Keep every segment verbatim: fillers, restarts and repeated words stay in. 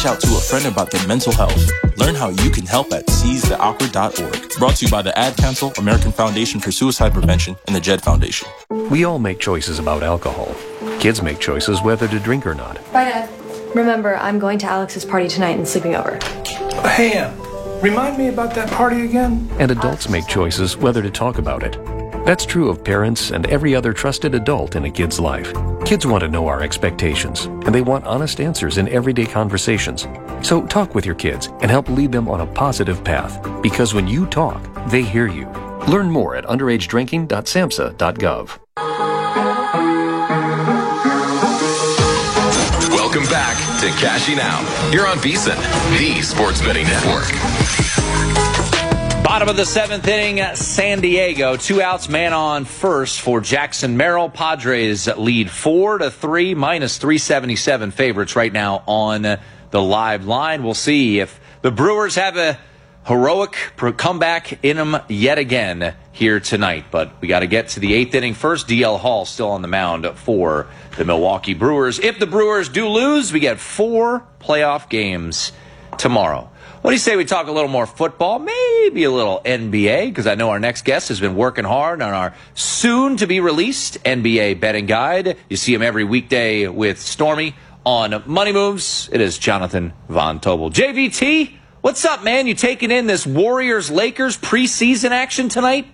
out to a friend about their mental health. Learn how you can help at seize the awkward dot org. Brought to you by the Ad Council, American Foundation for Suicide Prevention, and the Jed Foundation. We all make choices about alcohol. Kids make choices whether to drink or not. Bye, Dad. Remember, I'm going to Alex's party tonight and sleeping over. Hey, Em, remind me about that party again? And adults make choices whether to talk about it. That's true of parents and every other trusted adult in a kid's life. Kids want to know our expectations, and they want honest answers in everyday conversations. So talk with your kids and help lead them on a positive path, because when you talk, they hear you. Learn more at underage drinking dot samhsa dot gov. Welcome back to Cashing Out here on VSiN, the Sports Betting Network. Bottom of the seventh inning, San Diego. Two outs, man on first for Jackson Merrill. Padres lead four to three, minus three seventy-seven favorites right now on the live line. We'll see if the Brewers have a heroic comeback in them yet again here tonight. But we got to get to the eighth inning first. D L Hall still on the mound for the Milwaukee Brewers. If the Brewers do lose, we get four playoff games tomorrow. What do you say we talk a little more football, maybe a little N B A, because I know our next guest has been working hard on our soon-to-be-released N B A betting guide. You see him every weekday with Stormy on Money Moves. It is Jonathan Von Tobel. J V T, what's up, man? You taking in this Warriors-Lakers preseason action tonight?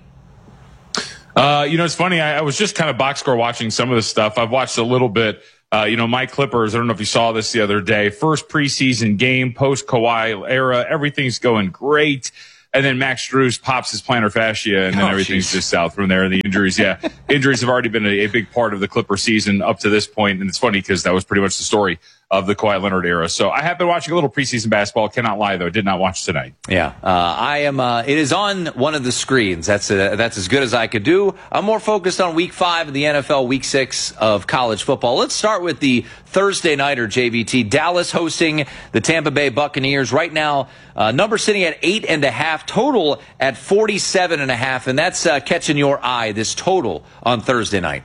Uh, you know, it's funny. I, I was just kind of box score watching some of this stuff. I've watched a little bit. Uh, you know, my Clippers, I don't know if you saw this the other day, first preseason game, post-Kawhi era, everything's going great. And then Max Strus pops his plantar fascia, and then oh, everything's geez. just south from there. And the injuries, yeah, injuries have already been a, a big part of the Clipper season up to this point. And it's funny because that was pretty much the story of the Kawhi Leonard era. So I have been watching a little preseason basketball. Cannot lie, though. Did not watch tonight. Yeah, uh, I am. Uh, it is on one of the screens. That's a, that's as good as I could do. I'm more focused on week five of the N F L, week six of college football. Let's start with the Thursday nighter, J V T. Dallas hosting the Tampa Bay Buccaneers. Right now, uh, number sitting at eight and a half, total at forty-seven and a half. And that's uh, catching your eye, this total on Thursday night.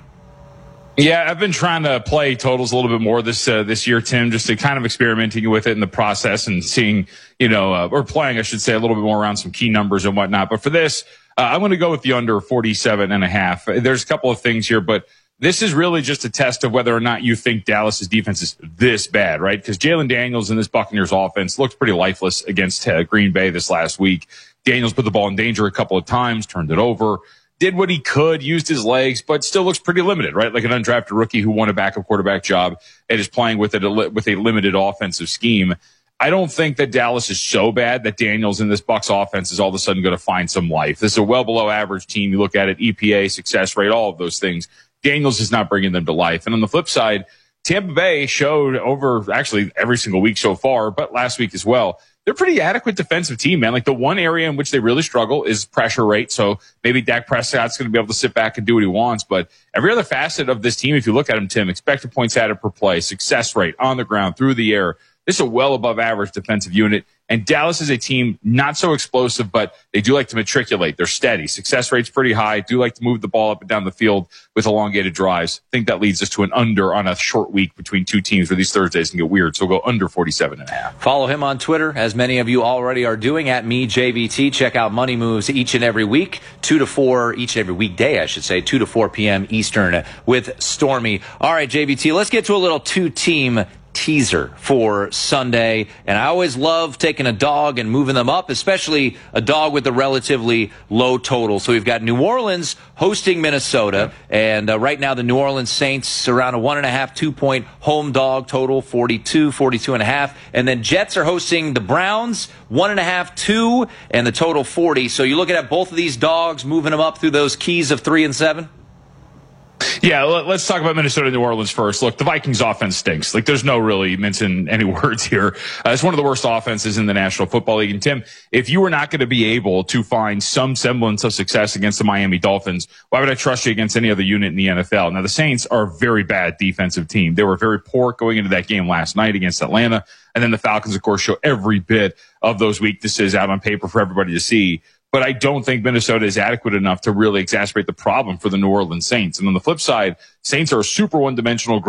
Yeah, I've been trying to play totals a little bit more this uh, this year, Tim, just to kind of experimenting with it in the process and seeing, you know, uh, or playing, I should say, a little bit more around some key numbers and whatnot. But for this, uh, I'm going to go with the under forty-seven and a half. There's a couple of things here, but this is really just a test of whether or not you think Dallas's defense is this bad, right? Because Jalen Daniels and this Buccaneers offense looked pretty lifeless against uh, Green Bay this last week. Daniels put the ball in danger a couple of times, turned it over. Did what he could, used his legs, but still looks pretty limited, right? Like an undrafted rookie who won a backup quarterback job and is playing with it with a limited offensive scheme. I don't think that Dallas is so bad that Daniels in this Bucs offense is all of a sudden going to find some life. This is a well below average team. You look at it, E P A, success rate, all of those things. Daniels is not bringing them to life. And on the flip side, Tampa Bay showed over actually every single week so far, but last week as well, they're a pretty adequate defensive team, man. Like the one area in which they really struggle is pressure rate. So maybe Dak Prescott's going to be able to sit back and do what he wants. But every other facet of this team, if you look at him, Tim, expected points added per play, success rate on the ground, through the air, this is a well above average defensive unit. And Dallas is a team not so explosive, but they do like to matriculate. They're steady. Success rate's pretty high. Do like to move the ball up and down the field with elongated drives. I think that leads us to an under on a short week between two teams where these Thursdays can get weird. So we'll go under forty-seven and a half. Follow him on Twitter, as many of you already are doing, at me, J V T. Check out Money Moves each and every week, two to four, each and every weekday, I should say, two to four p.m. Eastern with Stormy. All right, J V T, let's get to a little two-team teaser for Sunday. And I always love taking a dog and moving them up, especially a dog with a relatively low total. So we've got New Orleans hosting Minnesota, and uh, right now the New Orleans Saints around a one and a half, two point home dog total, forty-two, forty-two and a half. And then Jets are hosting the Browns, one and a half, two, and the total forty. So you're looking at both of these dogs, moving them up through those keys of three and seven? Yeah, let's talk about Minnesota and New Orleans first. Look, the Vikings offense stinks. Like, there's no really mincing any words here. Uh, it's one of the worst offenses in the National Football League. And Tim, if you were not going to be able to find some semblance of success against the Miami Dolphins, why would I trust you against any other unit in the N F L? Now, the Saints are a very bad defensive team. They were very poor going into that game last night against Atlanta. And then the Falcons, of course, show every bit of those weaknesses out on paper for everybody to see. But I don't think Minnesota is adequate enough to really exacerbate the problem for the New Orleans Saints. And on the flip side, Saints are a super one-dimensional group.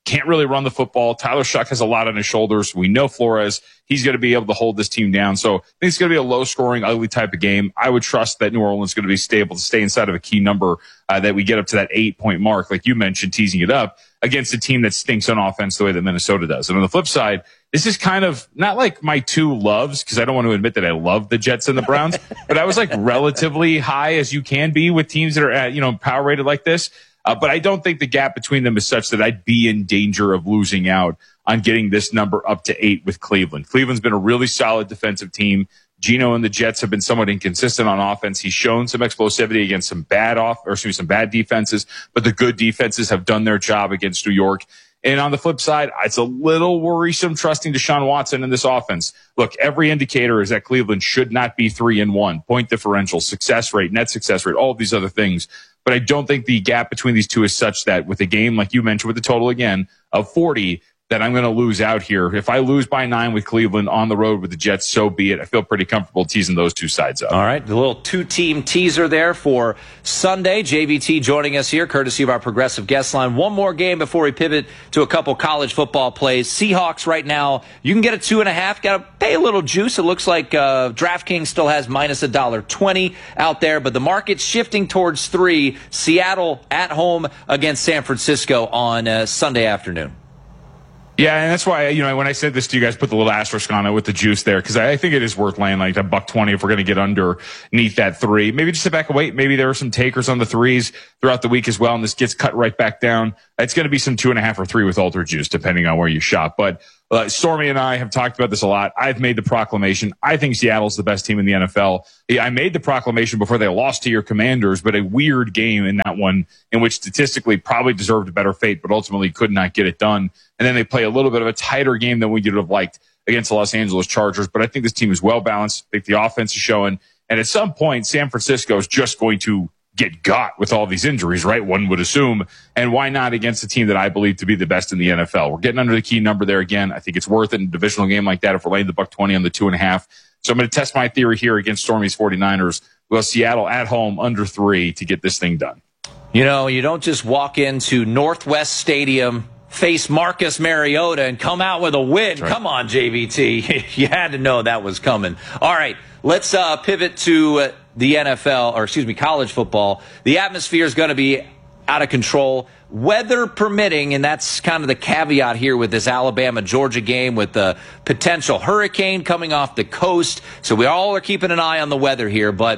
can't really run the football. Tyler Shuck has a lot on his shoulders. We know Flores. He's going to be able to hold this team down. So I think it's going to be a low-scoring, ugly type of game. I would trust that New Orleans is going to be stable to stay inside of a key number uh, that we get up to that eight-point mark, like you mentioned, teasing it up, against a team that stinks on offense the way that Minnesota does. And on the flip side, this is kind of not like my two loves, because I don't want to admit that I love the Jets and the Browns, but I was like relatively high as you can be with teams that are at, you know, power rated like this. Uh, but I don't think the gap between them is such that I'd be in danger of losing out on getting this number up to eight with Cleveland. Cleveland's been a really solid defensive team. Geno and the Jets have been somewhat inconsistent on offense. He's shown some explosivity against some bad off, or excuse me, some bad defenses, but the good defenses have done their job against New York. And on the flip side, it's a little worrisome trusting Deshaun Watson in this offense. Look, every indicator is that Cleveland should not be three and one. Point differential, success rate, net success rate, all of these other things. But I don't think the gap between these two is such that with a game, like you mentioned, with the total again of forty, that I'm going to lose out here. If I lose by nine with Cleveland on the road with the Jets, so be it. I feel pretty comfortable teasing those two sides up. All right, the little two-team teaser there for Sunday. J V T joining us here, courtesy of our Progressive guest line. One more game before we pivot to a couple college football plays. Seahawks right now, you can get a two and a half. Got to pay a little juice. It looks like uh, DraftKings still has minus a dollar twenty out there, but the market's shifting towards three. Seattle at home against San Francisco on uh, Sunday afternoon. Yeah, and that's why, you know, when I said this to you guys, put the little asterisk on it with the juice there, because I think it is worth laying like a buck twenty if we're going to get underneath that three. Maybe just sit back and wait. Maybe there are some takers on the threes throughout the week as well, and this gets cut right back down. It's going to be some two and a half or three with Alter Juice, depending on where you shop. But uh, Stormy and I have talked about this a lot. I've made the proclamation. I think Seattle's the best team in the N F L. I made the proclamation before they lost to your Commanders, but a weird game in that one in which statistically probably deserved a better fate, but ultimately could not get it done. And then they play a little bit of a tighter game than we would have liked against the Los Angeles Chargers. But I think this team is well balanced. I think the offense is showing. And at some point, San Francisco is just going to get got with all these injuries, right? One would assume. And why not against a team that I believe to be the best in the N F L? We're getting under the key number there again. I think it's worth it in a divisional game like that if we're laying the buck twenty on the two and a half. So I'm going to test my theory here against Stormy's forty-niners. Well, Seattle at home under three to get this thing done. You know, you don't just walk into Northwest Stadium, face Marcus Mariota, and come out with a win. Right. Come on, J V T. You had to know that was coming. All right, let's uh, pivot to uh, the N F L, or excuse me, college football. The atmosphere is going to be out of control, weather permitting, and that's kind of the caveat here with this Alabama-Georgia game with the potential hurricane coming off the coast. So we all are keeping an eye on the weather here, but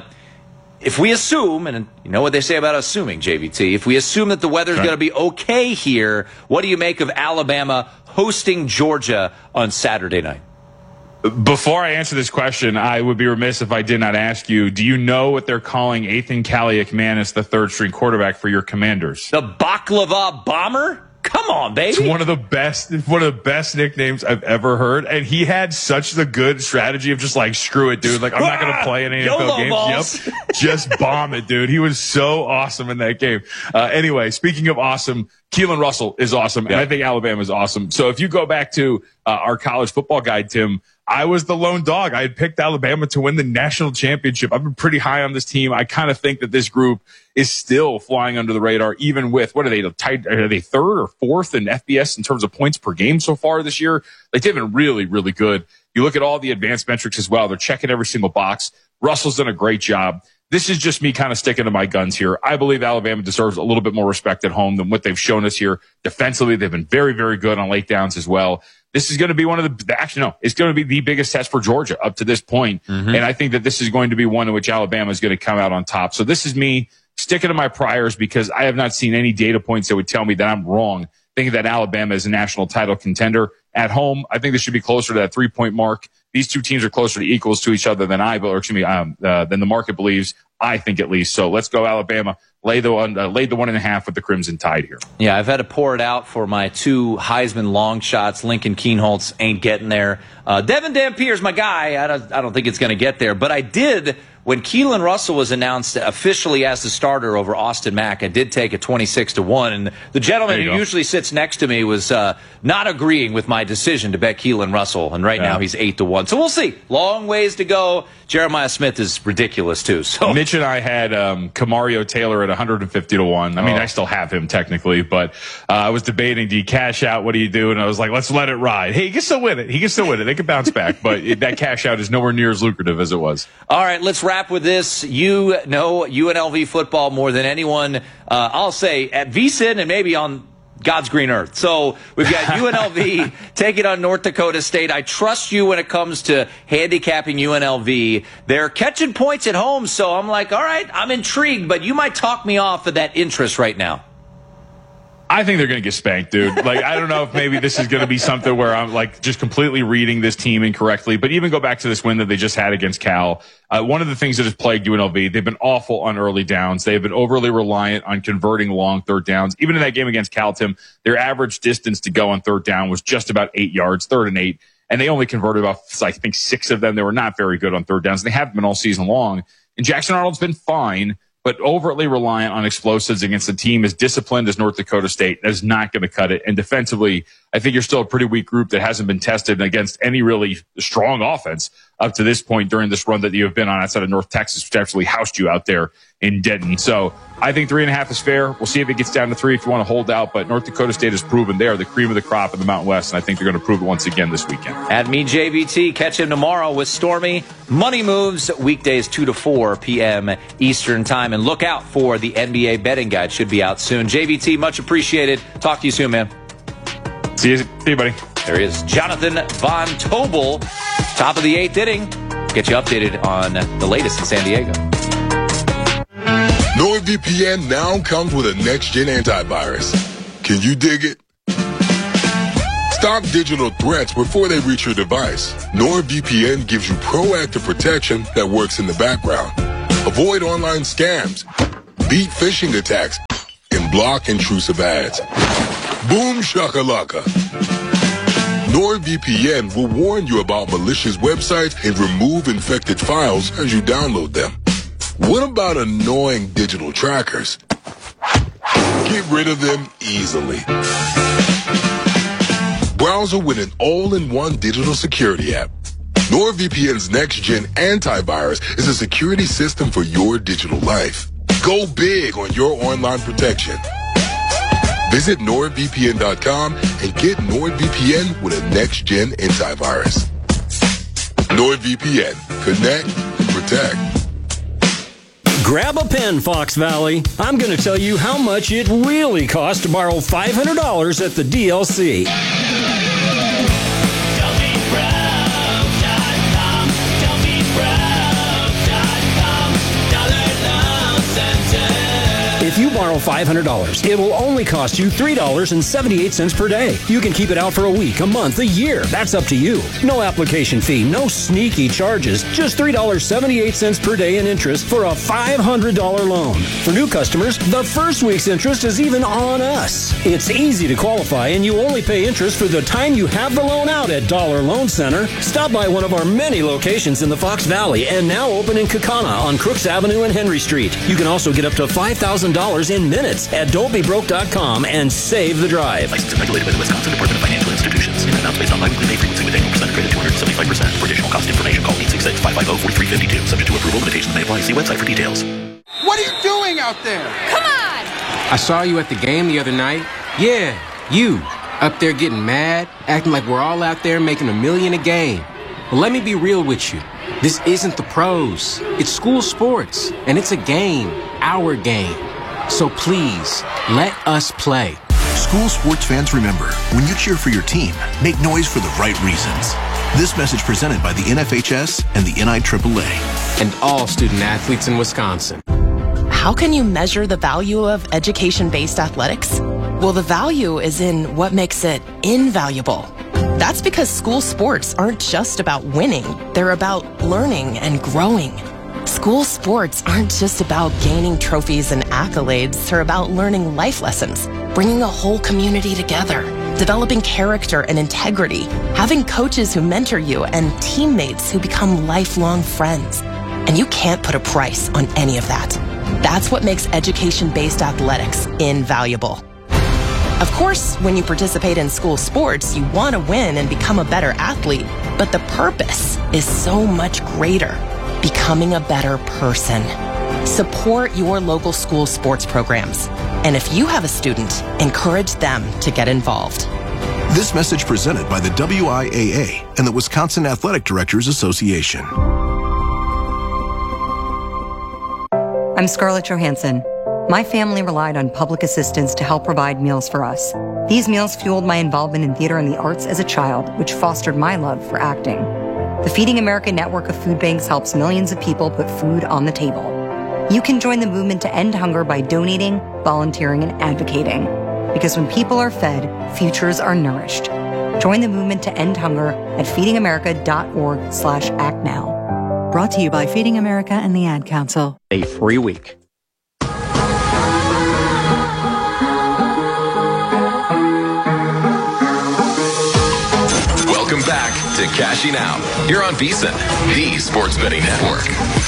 if we assume, and you know what they say about assuming, J V T, if we assume that the weather's going to be okay here, what do you make of Alabama hosting Georgia on Saturday night? Before I answer this question, I would be remiss if I did not ask you, do you know what they're calling Ethan Kaliakmanis, the third-string quarterback for your Commanders? The Baklava Bomber? Come on, baby. It's one of the best, one of the best nicknames I've ever heard. And he had such the good strategy of just like, screw it, dude. Like, I'm not going to play any N F L games. Balls. Yep. Just bomb it, dude. He was so awesome in that game. Uh, anyway, speaking of awesome, Keelan Russell is awesome. Yep. And I think Alabama is awesome. So if you go back to uh, our college football guide, Tim, I was the lone dog. I had picked Alabama to win the national championship. I've been pretty high on this team. I kind of think that this group is still flying under the radar, even with, what are they, tied, are they third or fourth in F B S in terms of points per game so far this year? Like, they've been really, really good. You look at all the advanced metrics as well. They're checking every single box. Russell's done a great job. This is just me kind of sticking to my guns here. I believe Alabama deserves a little bit more respect at home than what they've shown us here. Defensively, they've been very, very good on late downs as well. This is going to be one of the, actually, no, it's going to be the biggest test for Georgia up to this point. Mm-hmm. And I think that this is going to be one in which Alabama is going to come out on top. So this is me sticking to my priors because I have not seen any data points that would tell me that I'm wrong, thinking that Alabama is a national title contender. At home, I think this should be closer to that three-point mark. These two teams are closer to equals to each other than I, or excuse me, um, uh, than the market believes. I think at least. So let's go Alabama. Lay the one, uh, lay the one and a half with the Crimson Tide here. Yeah, I've had to pour it out for my two Heisman long shots. Lincoln Kienholz ain't getting there. Uh, Devin Dampier's my guy. I don't, I don't think it's going to get there. But I did when Keelan Russell was announced officially as the starter over Austin Mack, I did take a twenty-six to one. And the gentleman who go. usually sits next to me was uh, not agreeing with my decision to bet Keelan Russell. And right yeah. now he's eight to one. So we'll see. Long ways to go. Jeremiah Smith is ridiculous, too. So Mitch and I had um, Kamario Taylor at one hundred fifty to one. I mean, oh. I still have him technically, but uh, I was debating, do you cash out? What do you do? And I was like, let's let it ride. Hey, he can still win it. He can still win it. They can bounce back, but it, that cash out is nowhere near as lucrative as it was. All right, let's wrap with this. You know U N L V football more than anyone, uh, I'll say, at V S I N and maybe on God's green earth. So we've got U N L V taking on North Dakota State. I trust you when it comes to handicapping U N L V. They're catching points at home, so I'm like, all right, I'm intrigued, but you might talk me off of that interest right now. I think they're going to get spanked, dude. Like, I don't know if maybe this is going to be something where I'm like just completely reading this team incorrectly, but even go back to this win that they just had against Cal. Uh, one of the things that has plagued U N L V, they've been awful on early downs. They've been overly reliant on converting long third downs. Even in that game against Cal, Tim, their average distance to go on third down was just about eight yards, third and eight. And they only converted about, I think, six of them. They were not very good on third downs. They haven't been all season long. And Jackson Arnold's been fine, but overtly reliant on explosives against a team as disciplined as North Dakota State is not going to cut it. And defensively, I think you're still a pretty weak group that hasn't been tested against any really strong offense up to this point during this run that you have been on outside of North Texas, which actually housed you out there in Denton. So I think three and a half is fair. We'll see if it gets down to three if you want to hold out. But North Dakota State has proven they are the cream of the crop in the Mountain West, and I think they're going to prove it once again this weekend. At me, J V T. Catch him tomorrow with Stormy Money Moves, weekdays two to four p.m. Eastern Time. And look out for the N B A betting guide. Should be out soon. J V T, much appreciated. Talk to you soon, man. See you, see you, buddy. There he is, Jonathan Von Tobel, top of the eighth inning. Get you updated on the latest in San Diego. NordVPN now comes with a next-gen antivirus. Can you dig it? Stop digital threats before they reach your device. NordVPN gives you proactive protection that works in the background. Avoid online scams, beat phishing attacks, and block intrusive ads. Boom shakalaka. NordVPN will warn you about malicious websites and remove infected files as you download them. What about annoying digital trackers? Get rid of them easily. Browser with an all-in-one digital security app. NordVPN's next-gen antivirus is a security system for your digital life. Go big on your online protection. Visit Nord V P N dot com and get NordVPN with a next-gen antivirus. NordVPN. Connect and protect. Grab a pen, Fox Valley. I'm going to tell you how much it really costs to borrow five hundred dollars at the D L C. If you borrow five hundred dollars, it will only cost you three dollars and seventy-eight cents per day. You can keep it out for a week, a month, a year. That's up to you. No application fee, no sneaky charges. Just three dollars and seventy-eight cents per day in interest for a five hundred dollars loan. For new customers, the first week's interest is even on us. It's easy to qualify, and you only pay interest for the time you have the loan out at Dollar Loan Center. Stop by one of our many locations in the Fox Valley and now open in Kaukauna on Crooks Avenue and Henry Street. You can also get up to five thousand dollars in minutes at don't be broke dot com and save the drive. Licensed and regulated by the Wisconsin Department of Financial Institutions. In and outs based on biweekly pay frequency with annual percent credit two hundred seventy-five percent. For additional cost information, call eight six six, five five zero, four three five two. Subject to approval, limitations may apply. See website for details. What are you doing out there? Come on! I saw you at the game the other night. Yeah, you. Up there getting mad, acting like we're all out there making a million a game. Well, let me be real with you. This isn't the pros. It's school sports, and it's a game. Our game. So please, let us play. School sports fans, remember, when you cheer for your team, make noise for the right reasons. This message presented by the N F H S and the N I triple A. And all student athletes in Wisconsin. How can you measure the value of education-based athletics? Well, the value is in what makes it invaluable. That's because school sports aren't just about winning. They're about learning and growing. School sports aren't just about gaining trophies and accolades. They're about learning life lessons, bringing a whole community together, developing character and integrity, having coaches who mentor you, and teammates who become lifelong friends. And you can't put a price on any of that. That's what makes education-based athletics invaluable. Of course, when you participate in school sports, you want to win and become a better athlete, but the purpose is so much greater, becoming a better person. Support your local school sports programs. And if you have a student, encourage them to get involved. This message presented by the W I A A and the Wisconsin Athletic Directors Association. I'm Scarlett Johansson. My family relied on public assistance to help provide meals for us. These meals fueled my involvement in theater and the arts as a child, which fostered my love for acting. The Feeding America network of food banks helps millions of people put food on the table. You can join the movement to end hunger by donating, volunteering, and advocating. Because when people are fed, futures are nourished. Join the movement to end hunger at feedingamerica.org slash act now. Brought to you by Feeding America and the Ad Council. A free week. Welcome back to Cashing Out. You're on VSiN, the sports betting network.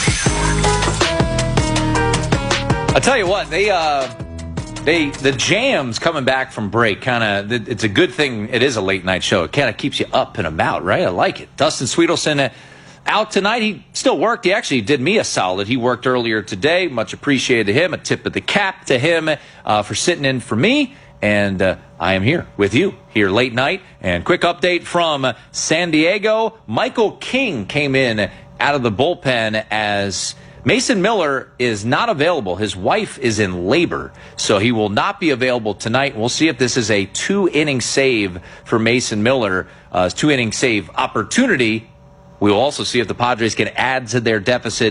I'll tell you what, they, uh, they, the jams coming back from break, kind of, it's a good thing. It is a late night show. It kind of keeps you up and about, right? I like it. Dustin Sweetelson uh, out tonight. He still worked. He actually did me a solid. He worked earlier today. Much appreciated to him. A tip of the cap to him uh, for sitting in for me. And uh, I am here with you here late night. And quick update from San Diego. Michael King came in out of the bullpen as Mason Miller is not available. His wife is in labor, so he will not be available tonight. We'll see if this is a two-inning save for Mason Miller, uh, two-inning save opportunity. We will also see if the Padres can add to their deficit,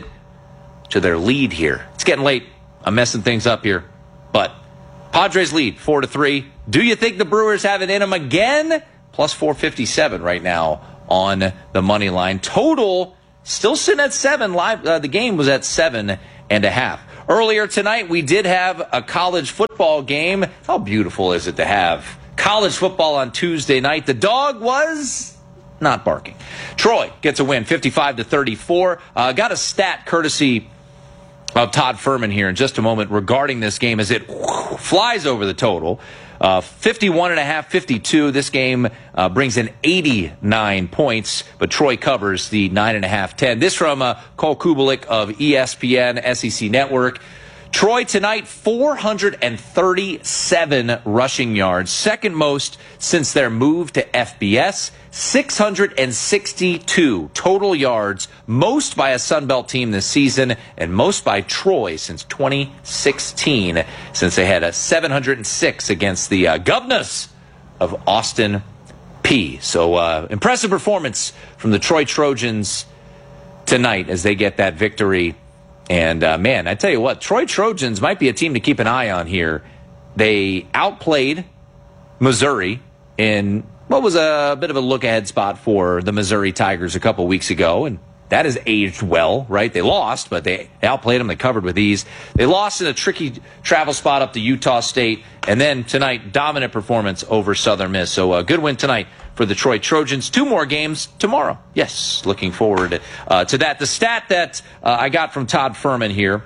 to their lead here. It's getting late. I'm messing things up here, but Padres lead four to three. Do you think the Brewers have it in them again? Plus four fifty-seven right now on the money line. Total still sitting at seven. Live, uh, the game was at seven and a half. Earlier tonight, we did have a college football game. How beautiful is it to have college football on Tuesday night? The dog was not barking. Troy gets a win, fifty-five to thirty-four. Uh, got a stat courtesy of Todd Furman here in just a moment regarding this game as it whoosh, flies over the total. Uh, fifty-one and a half, fifty-two. This game uh, brings in eighty-nine points, but Troy covers the nine and a half, ten. This from uh, Cole Kubelik of E S P N, S E C Network. Troy tonight, four hundred thirty-seven rushing yards, second most since their move to F B S. six hundred sixty-two total yards, most by a Sun Belt team this season, and most by Troy since twenty sixteen, since they had a seven hundred six against the uh, Governors of Austin Peay. So uh, impressive performance from the Troy Trojans tonight as they get that victory. And, uh, man, I tell you what, Troy Trojans might be a team to keep an eye on here. They outplayed Missouri in what was a bit of a look-ahead spot for the Missouri Tigers a couple weeks ago, and that has aged well, right? They lost, but they outplayed them. They covered with ease. They lost in a tricky travel spot up to Utah State, and then tonight, dominant performance over Southern Miss. So a good win tonight for the Troy Trojans. Two more games tomorrow. Yes, looking forward uh, to that. The stat that uh, I got from Todd Furman here,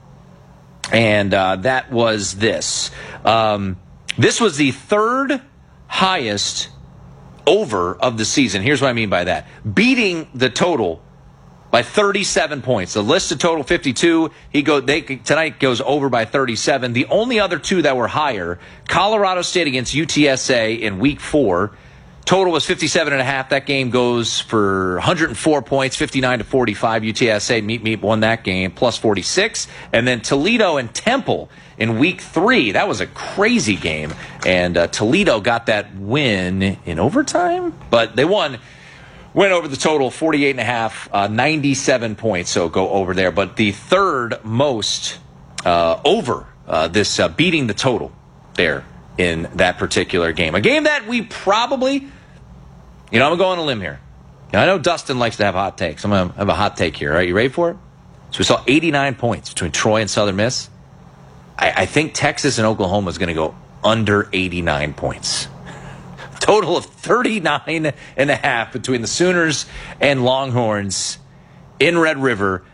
and uh, that was this. Um, this was the third highest over of the season. Here's what I mean by that. Beating the total by thirty-seven points. The listed total fifty-two. He go they tonight goes over by thirty-seven. The only other two that were higher, Colorado State against U T S A in week four. Total was fifty-seven and a half. That game goes for one hundred four points, fifty-nine to forty-five. U T S A meet meet won that game, plus forty-six. And then Toledo and Temple in week three. That was a crazy game. And uh, Toledo got that win in overtime, but they won. Went over the total, forty-eight and a half, uh, ninety-seven points, so go over there. But the third most uh, over uh, this uh, beating the total there in that particular game. A game that we probably, you know, I'm going on a limb here. Now, I know Dustin likes to have hot takes. I'm going to have a hot take here. All right, you ready for it? So we saw eighty-nine points between Troy and Southern Miss. I, I think Texas and Oklahoma is going to go under eighty-nine points. Total of thirty-nine and a half between the Sooners and Longhorns in Red River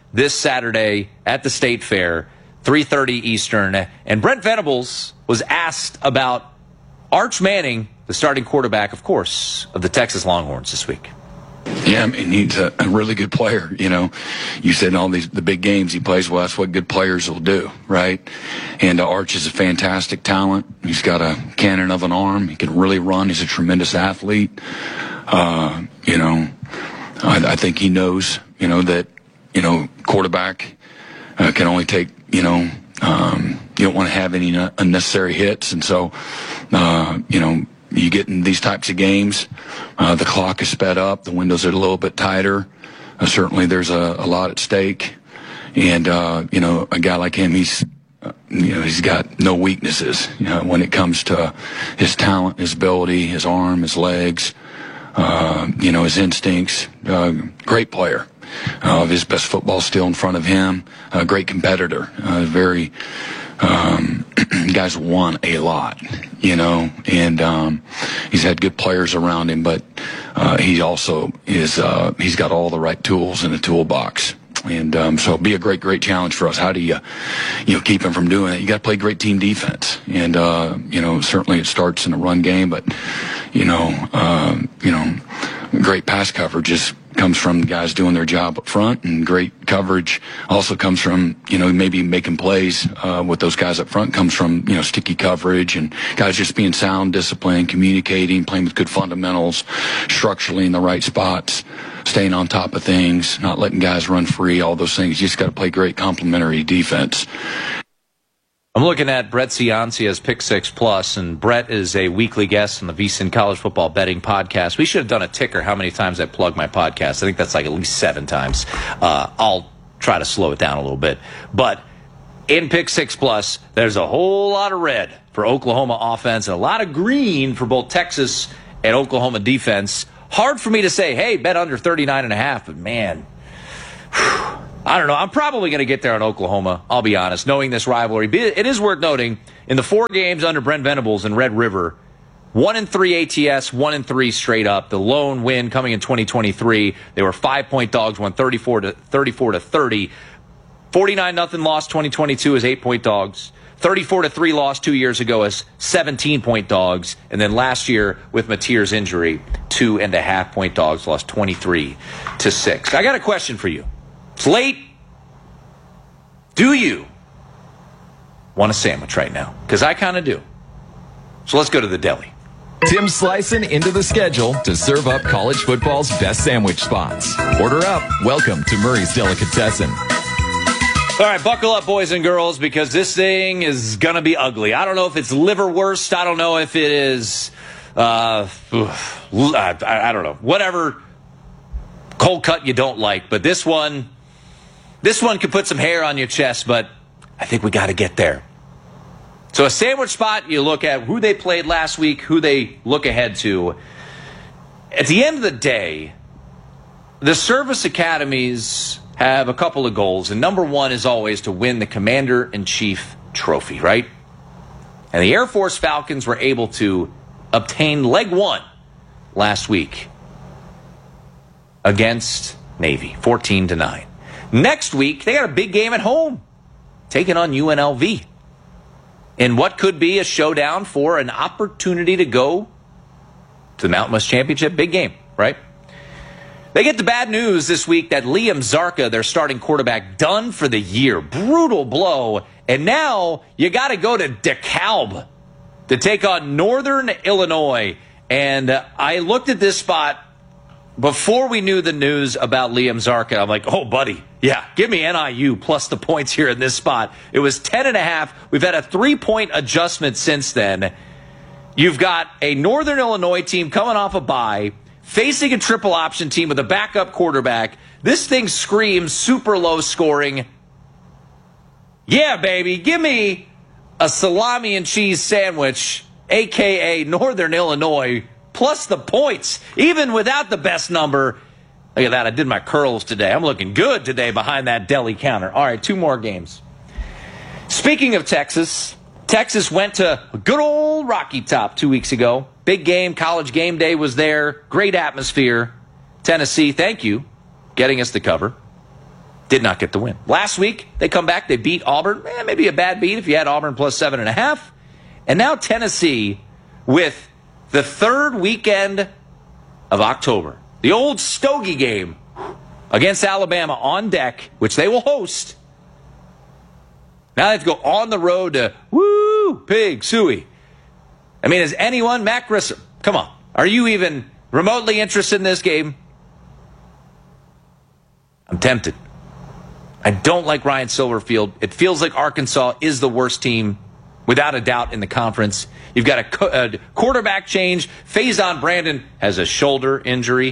this Saturday at the State Fair, three thirty Eastern. And Brent Venables was asked about Arch Manning, the starting quarterback, of course, of the Texas Longhorns this week. Yeah, I mean, he's a, a really good player. You know, you said in all these the big games he plays, well, that's what good players will do, right? And uh, Arch is a fantastic talent. He's got a cannon of an arm. He can really run. He's a tremendous athlete. Uh, you know, I, I think he knows, you know, that, you know, quarterback uh, can only take, you know, um, you don't want to have any unnecessary hits. And so, uh, you know, you get in these types of games, uh, the clock is sped up, the windows are a little bit tighter. Uh, certainly there's a, a lot at stake. And, uh, you know, a guy like him, he's, uh, you know, he's got no weaknesses, you know, when it comes to his talent, his ability, his arm, his legs, uh, you know, his instincts. Uh, great player. Uh, his best football still in front of him. A great competitor. Uh, very, um, guys won a lot, you know, and um, he's had good players around him, but uh, he also is, uh, he's got all the right tools in the toolbox. And um, so it'll be a great, great challenge for us. How do you, you know, keep him from doing it? You got to play great team defense. And, uh, you know, certainly it starts in a run game, but, you know, uh, you know, great pass coverage is comes from guys doing their job up front, and great coverage also comes from, you know, maybe making plays uh, with those guys up front comes from, you know, sticky coverage and guys just being sound, disciplined, communicating, playing with good fundamentals, structurally in the right spots, staying on top of things, not letting guys run free, all those things. You just got to play great complementary defense. I'm looking at Brett Ciancia's Pick Six Plus, and Brett is a weekly guest on the VSiN College Football Betting Podcast. We should have done a ticker how many times I plug my podcast. I think that's like at least seven times. Uh, I'll try to slow it down a little bit. But in Pick Six Plus, there's a whole lot of red for Oklahoma offense and a lot of green for both Texas and Oklahoma defense. Hard for me to say, hey, bet under thirty-nine and a half, but man, whew, I don't know. I'm probably going to get there on Oklahoma, I'll be honest, knowing this rivalry. It is worth noting, in the four games under Brent Venables in Red River, one and three A T S, one and three straight up. The lone win coming in twenty twenty-three. They were five-point dogs, won thirty-four to thirty. forty-nine nothing loss twenty twenty-two as eight-point dogs. thirty-four to three loss two years ago as seventeen-point dogs. And then last year, with Mateer's injury, two and a half point dogs, lost twenty-three to six. I got a question for you. It's late. Do you want a sandwich right now? Because I kind of do. So let's go to the deli. Tim slicing into the schedule to serve up college football's best sandwich spots. Order up. Welcome to Murray's Delicatessen. All right, buckle up, boys and girls, because this thing is going to be ugly. I don't know if it's liverwurst. I don't know if it is, uh, I, I don't know, whatever cold cut you don't like. But this one, this one could put some hair on your chest, but I think we got to get there. So a sandwich spot, you look at who they played last week, who they look ahead to. At the end of the day, the service academies have a couple of goals, and number one is always to win the Commander-in-Chief trophy, right? And the Air Force Falcons were able to obtain leg one last week against Navy, fourteen to nine. Next week, they got a big game at home, taking on U N L V. In what could be a showdown for an opportunity to go to the Mountain West Championship. Big game, right? They get the bad news this week that Liam Zarka, their starting quarterback, done for the year. Brutal blow. And now you got to go to DeKalb to take on Northern Illinois. And uh, I looked at this spot before we knew the news about Liam Zarka. I'm like, oh, buddy, yeah, give me N I U plus the points here in this spot. It was ten and a half. We've had a three-point adjustment since then. You've got a Northern Illinois team coming off a bye, facing a triple option team with a backup quarterback. This thing screams super low scoring. Yeah, baby, give me a salami and cheese sandwich, a k a. Northern Illinois, plus the points, even without the best number. Look at that. I did my curls today. I'm looking good today behind that deli counter. All right, two more games. Speaking of Texas, Texas went to a good old Rocky Top two weeks ago. Big game. College game day was there. Great atmosphere. Tennessee, thank you, getting us the cover. Did not get the win. Last week, they come back, they beat Auburn. Eh, maybe a bad beat if you had Auburn plus seven and a half. And now Tennessee with the third weekend of October. The old Stogie game against Alabama on deck, which they will host. Now they have to go on the road to, woo, Pig Suey. I mean, is anyone, Matt Grissom, come on, are you even remotely interested in this game? I'm tempted. I don't like Ryan Silverfield. It feels like Arkansas is the worst team, without a doubt, in the conference. You've got a, co- a quarterback change. Faison Brandon has a shoulder injury.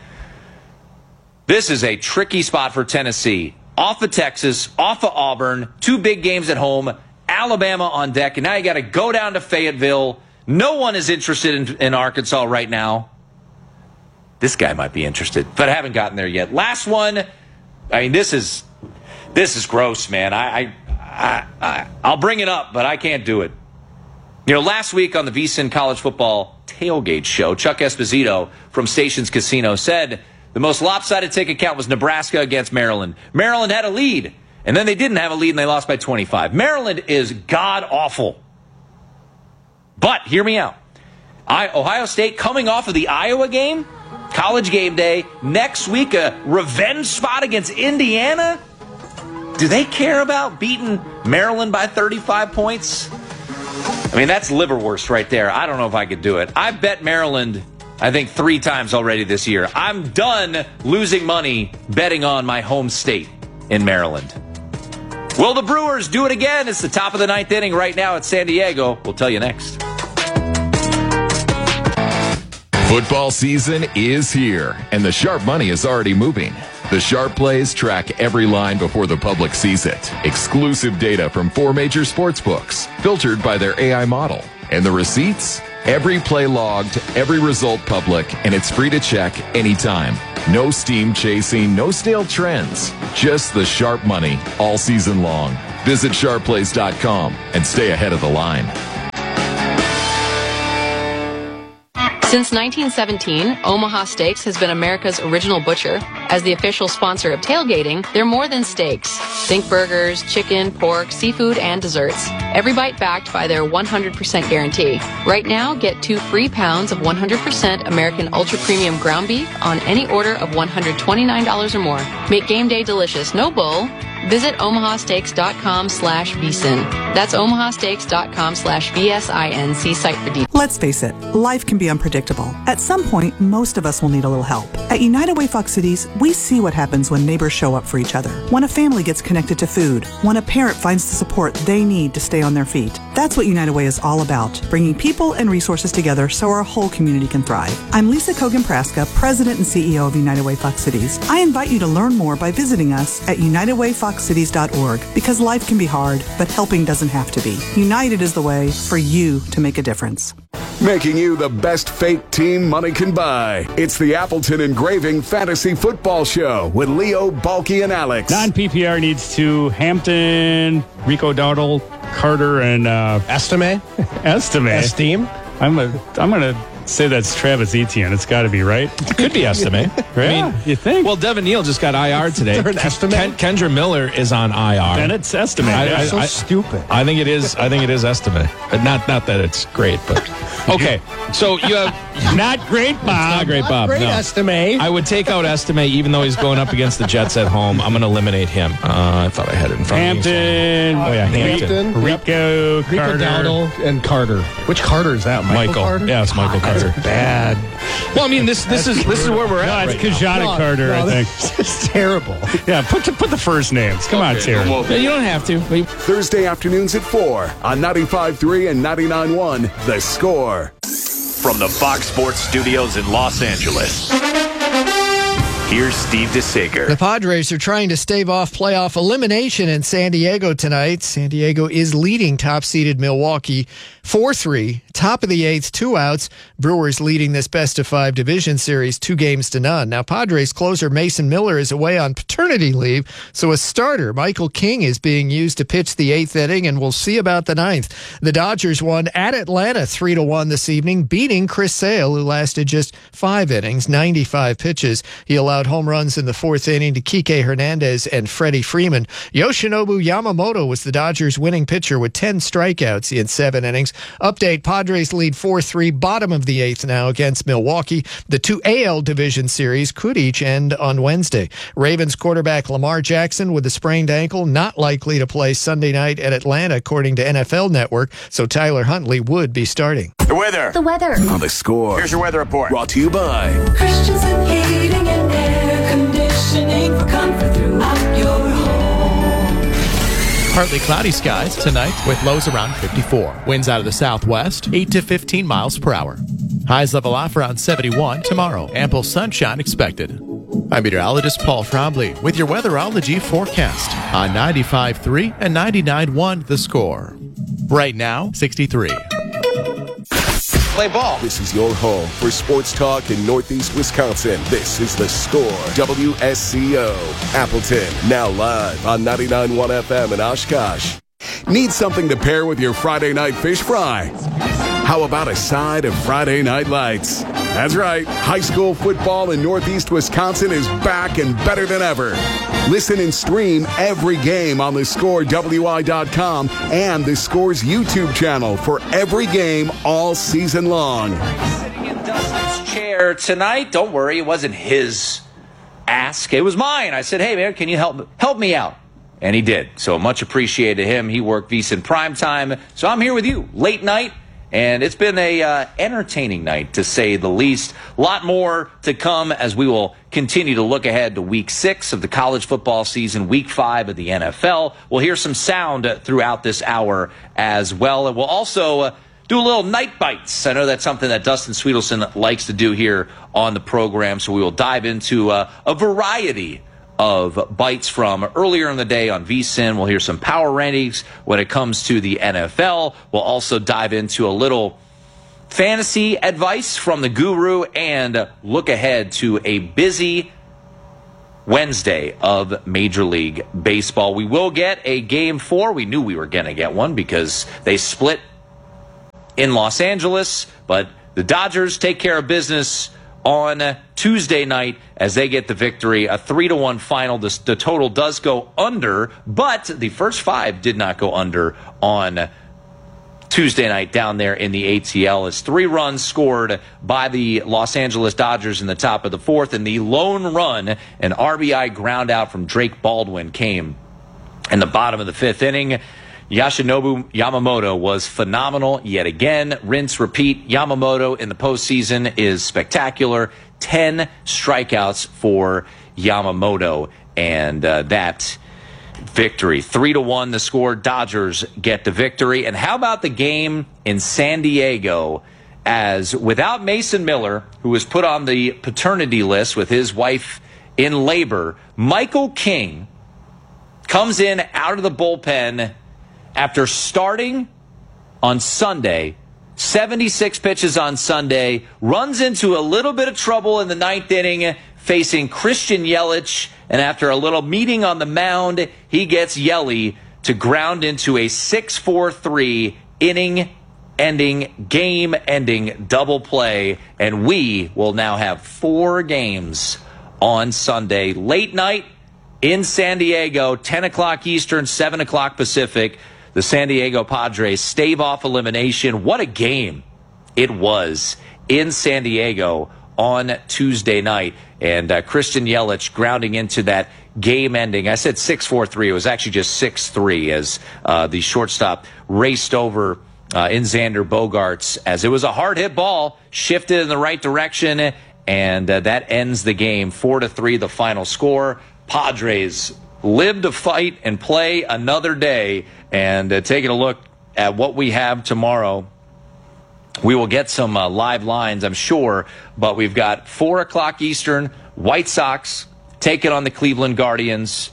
This is a tricky spot for Tennessee. Off of Texas, off of Auburn, two big games at home, Alabama on deck, and now you got to go down to Fayetteville. No one is interested in, in Arkansas right now. This guy might be interested, but I haven't gotten there yet. Last one. I mean, this is this is gross, man. I, I, I, I I'll bring it up, but I can't do it. You know, last week on the VSiN College Football Tailgate Show, Chuck Esposito from Stations Casino said the most lopsided ticket count was Nebraska against Maryland. Maryland had a lead, and then they didn't have a lead, and they lost by twenty-five. Maryland is god-awful. But, hear me out. I, Ohio State coming off of the Iowa game, College game day, next week a revenge spot against Indiana? Do they care about beating Maryland by thirty-five points? I mean, that's liverwurst right there. I don't know if I could do it. I bet Maryland, I think, three times already this year. I'm done losing money betting on my home state in Maryland. Will the Brewers do it again? It's the top of the ninth inning right now at San Diego. We'll tell you next. Football season is here, and the sharp money is already moving. The Sharp Plays track every line before the public sees it. Exclusive data from four major sports books, filtered by their A I model. And the receipts? Every play logged, every result public, and it's free to check anytime. No steam chasing, no stale trends. Just the sharp money all season long. Visit sharp plays dot com and stay ahead of the line. Since nineteen seventeen, Omaha Steaks has been America's original butcher. As the official sponsor of tailgating, they're more than steaks. Think burgers, chicken, pork, seafood, and desserts. Every bite backed by their one hundred percent guarantee. Right now, get two free pounds of one hundred percent American Ultra Premium ground beef on any order of one hundred twenty-nine dollars or more. Make game day delicious, no bull. Visit omaha steaks dot com slash V S I N. That's omaha steaks dot com slash V S I N. See site for details. Let's face it, life can be unpredictable. At some point, most of us will need a little help. At United Way Fox Cities, we see what happens when neighbors show up for each other. When a family gets connected to food. When a parent finds the support they need to stay on their feet. That's what United Way is all about, bringing people and resources together so our whole community can thrive. I'm Lisa Kogan-Praska, President and C E O of United Way Fox Cities. I invite you to learn more by visiting us at united way fox cities dot org, because life can be hard, but helping doesn't have to be. United is the way for you to make a difference. Making you the best fake team money can buy. It's the Appleton Engraving Fantasy Football Show with Leo, Balky, and Alex. Non-P P R needs to Hampton, Rico Dowdle, Carter, and uh, Estime. Estime. Esteem. I'm a, I'm going to say that's Travis Etienne. It's got to be, right? It could be Estime. Right? I mean, you think? Well, Devin Neal just got I R today. Is there an Estime? Ken, Kendra Miller is on I R. Then it's Estime. I, yeah. I, so I, stupid. I think it is. I think it is Estime. Not, not that it's great, but okay. So you have not great, Bob. It's not great, Bob. Not great no. Estime. I would take out Estime, even though he's going up against the Jets at home. I'm going to eliminate him. Uh, I thought I had it in front Hampton, of me. So. Oh yeah, Hampton. Hampton. Rico, Rico Carter. Dowdle and Carter. Which Carter is that? Michael, Michael. Carter? Yeah, it's Michael That's Carter. Bad. Well, I mean, this this is this is where we're at. No, it's right Kajana now. Carter, no, I no, think. It's terrible. Yeah, put the, put the first names. Come okay, on, Terry. Yeah, you don't have to. Thursday afternoons at four on ninety-five point three and ninety-nine point one, The Score. From the Fox Sports Studios in Los Angeles, here's Steve DeSager. The Padres are trying to stave off playoff elimination in San Diego tonight. San Diego is leading top-seeded Milwaukee four three. Top of the eighth, two outs. Brewers leading this best-of-five division series two games to none. Now, Padres closer Mason Miller is away on paternity leave, so a starter, Michael King, is being used to pitch the eighth inning, and we'll see about the ninth. The Dodgers won at Atlanta three to one this evening, beating Chris Sale, who lasted just five innings, ninety-five pitches. He allowed allowed home runs in the fourth inning to Kike Hernandez and Freddie Freeman. Yoshinobu Yamamoto was the Dodgers' winning pitcher with ten strikeouts in seven innings. Update, Padres lead four three, bottom of the eighth now against Milwaukee. The two A L division series could each end on Wednesday. Ravens quarterback Lamar Jackson with a sprained ankle, not likely to play Sunday night at Atlanta, according to N F L Network, so Tyler Huntley would be starting. The weather. The weather. On The Score. Here's your weather report. Brought to you by Christensen Heating and Air Conditioning for comfort throughout your home. Partly cloudy skies tonight with lows around fifty-four. Winds out of the southwest, eight to fifteen miles per hour. Highs level off around seventy-one tomorrow. Ample sunshine expected. I'm meteorologist Paul Trombley with your weatherology forecast on ninety-five point three and ninety-nine point one The Score. Right now, sixty-three. Play ball. This is your home for sports talk in Northeast Wisconsin. This is The Score. W S C O. Appleton. Now live on ninety-nine point one F M in Oshkosh. Need something to pair with your Friday night fish fry? How about a side of Friday Night Lights? That's right. High school football in Northeast Wisconsin is back and better than ever. Listen and stream every game on the score W I dot com and the Score's YouTube channel for every game all season long. Sitting in Dustin's chair tonight. Don't worry, it wasn't his ask. It was mine. I said, hey, man, can you help help me out? And he did. So much appreciated him. He worked VSiN Primetime. So I'm here with you late night. And it's been a uh, entertaining night, to say the least. A lot more to come as we will continue to look ahead to week six of the college football season, week five of the N F L. We'll hear some sound throughout this hour as well. And we'll also uh, do a little night bites. I know that's something that Dustin Sweetelson likes to do here on the program. So we will dive into uh, a variety of bites from earlier in the day on VSiN. We'll hear some power rankings when it comes to the N F L. We'll also dive into a little fantasy advice from the guru and look ahead to a busy Wednesday of Major League Baseball. We will get a game four. We knew we were going to get one because they split in Los Angeles, but the Dodgers take care of business on Tuesday night as they get the victory, a three to one final. The, the total does go under, but the first five did not go under on Tuesday night down there in the A T L. As three runs scored by the Los Angeles Dodgers in the top of the fourth, and the lone run, an R B I ground out from Drake Baldwin, came in the bottom of the fifth inning. Yoshinobu Yamamoto was phenomenal yet again. Rinse, repeat. Yamamoto in the postseason is spectacular. Ten strikeouts for Yamamoto, and uh, that victory. Three to one the score. Dodgers get the victory. And how about the game in San Diego, as without Mason Miller, who was put on the paternity list with his wife in labor, Michael King comes in out of the bullpen after starting on Sunday, seventy-six pitches on Sunday, runs into a little bit of trouble in the ninth inning facing Christian Yelich, and after a little meeting on the mound, he gets Yelly to ground into a six four three inning-ending, game-ending double play, and we will now have four games on Sunday. Late night in San Diego, ten o'clock Eastern, seven o'clock Pacific. The San Diego Padres stave off elimination. What a game it was in San Diego on Tuesday night. And uh, Christian Yelich grounding into that game ending. I said six four three. It was actually just six three as uh, the shortstop raced over uh, in Xander Bogaerts, as it was a hard hit ball, shifted in the right direction, and uh, that ends the game. four to three the final score. Padres live to fight and play another day. And uh, taking a look at what we have tomorrow, we will get some uh, live lines, I'm sure, but we've got four o'clock Eastern, White Sox taking on the Cleveland Guardians.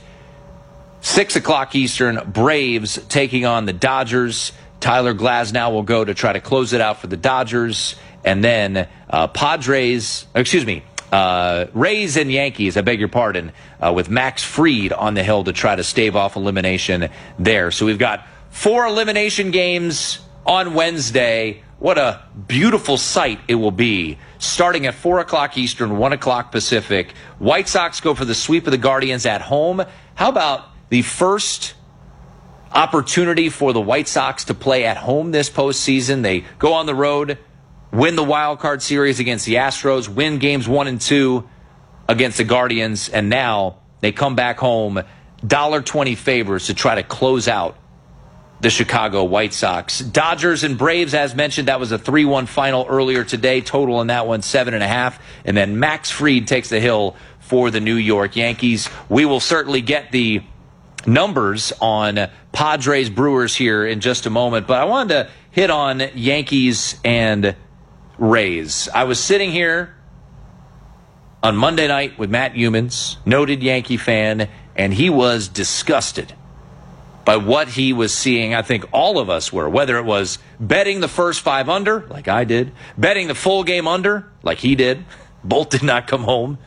six o'clock Eastern, Braves taking on the Dodgers. Tyler Glasnow will go to try to close it out for the Dodgers. And then uh, Padres, excuse me, Uh, Rays and Yankees, I beg your pardon, uh, with Max Fried on the hill to try to stave off elimination there. So we've got four elimination games on Wednesday, what a beautiful sight it will be. Starting at four o'clock Eastern, one o'clock Pacific. White Sox go for the sweep of the Guardians at home. How about the first opportunity for the White Sox to play at home this postseason? They go on the road, win the wild card series against the Astros, win games one and two against the Guardians, and now they come back home, one dollar twenty favorites to try to close out the Chicago White Sox. Dodgers and Braves, as mentioned, that was a three one final earlier today. Total in that one, seven and a half. And then Max Fried takes the hill for the New York Yankees. We will certainly get the numbers on Padres Brewers here in just a moment, but I wanted to hit on Yankees and Rays. I was sitting here on Monday night with Matt Humans, noted Yankee fan, and he was disgusted by what he was seeing. I think all of us were, whether it was betting the first five under, like I did, betting the full game under, like he did. Both did not come home.